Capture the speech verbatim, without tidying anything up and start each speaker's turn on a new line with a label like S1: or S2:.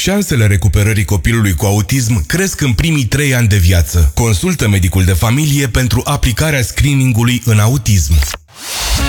S1: Șansele recuperării copilului cu autism cresc în primii trei ani de viață. Consultă medicul de familie pentru aplicarea screeningului în autism.